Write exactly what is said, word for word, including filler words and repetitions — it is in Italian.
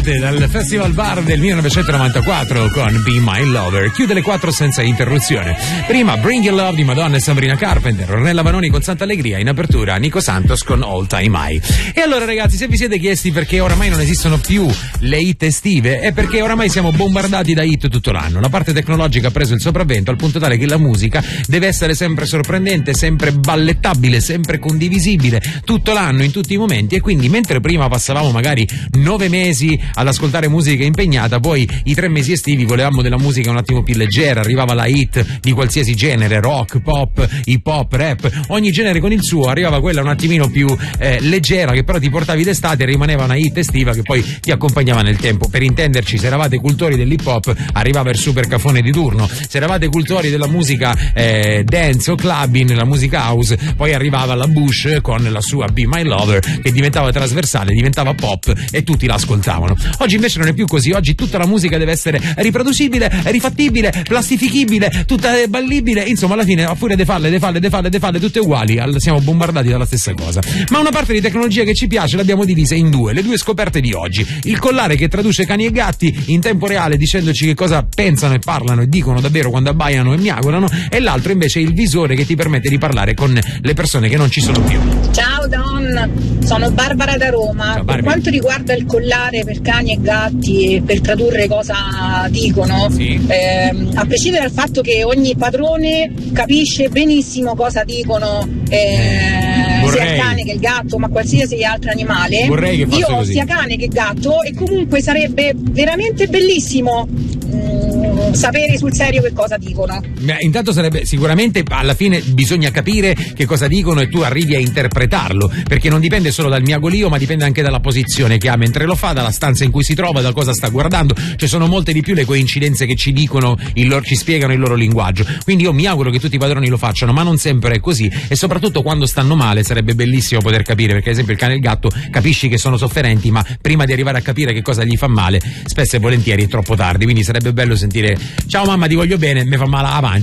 Night dal Festival Bar del millenovecentonovantaquattro con Be My Lover. Chiude le quattro senza interruzione. Prima Bring Your Love di Madonna e Sabrina Carpenter, Ornella Vanoni con Santa Allegria, in apertura Nico Santos con All Time High. E allora ragazzi, se vi siete chiesti perché oramai non esistono più le hit estive, è perché oramai siamo bombardati da hit tutto l'anno. La parte tecnologica ha preso il sopravvento al punto tale che la musica deve essere sempre sorprendente, sempre ballettabile, sempre condivisibile tutto l'anno, in tutti i momenti. E quindi mentre prima passavamo magari nove mesi ad ascoltare musica impegnata, poi i tre mesi estivi volevamo della musica un attimo più leggera, arrivava la hit di qualsiasi genere, rock, pop, hip hop, rap, ogni genere con il suo, arrivava quella un attimino più eh, leggera che però ti portavi d'estate e rimaneva una hit estiva che poi ti accompagnava nel tempo. Per intenderci, se eravate cultori dell'hip hop arrivava il super cafone di turno, se eravate cultori della musica eh, dance o clubbing, la musica house, poi arrivava la Bush con la sua Be My Lover che diventava trasversale, diventava pop e tutti l'ascoltavano. Oggi invece non è più così, oggi tutta la musica deve essere riproducibile, rifattibile, plastifichibile, tutta ballibile, insomma alla fine a furia de falle, de falle, de falle, de falle tutte uguali, siamo bombardati dalla stessa cosa. Ma una parte di tecnologia che ci piace l'abbiamo divisa in due, le due scoperte di oggi: il collare che traduce cani e gatti in tempo reale dicendoci che cosa pensano e parlano e dicono davvero quando abbaiano e miagolano, e l'altro invece il visore che ti permette di parlare con le persone che non ci sono più. Ciao Don, sono Barbara da Roma. Ciao, per quanto riguarda il collare per cani e gatti e per tradurre cosa dicono, sì. ehm, a prescindere dal fatto che ogni padrone capisce benissimo cosa dicono eh, sia il cane che il gatto, ma qualsiasi altro animale, Vorrei che fosse io ho così. sia cane che gatto e comunque sarebbe veramente bellissimo mh, sapere sul serio che cosa dicono. Beh, intanto sarebbe sicuramente, alla fine bisogna capire che cosa dicono e tu arrivi a interpretarlo, perché non dipende solo dal miagolio ma dipende anche dalla posizione che ha mentre lo fa, dalla stanza in cui si trova, da cosa sta guardando. Ci sono molte di più le coincidenze che ci dicono il loro, ci spiegano il loro linguaggio. Quindi io mi auguro che tutti i padroni lo facciano, ma non sempre è così, e soprattutto quando stanno male sarebbe bellissimo poter capire, perché ad esempio il cane e il gatto capisci che sono sofferenti, ma prima di arrivare a capire che cosa gli fa male spesso e volentieri è troppo tardi, quindi sarebbe bello sentire ciao mamma ti voglio bene, mi fa male la pancia.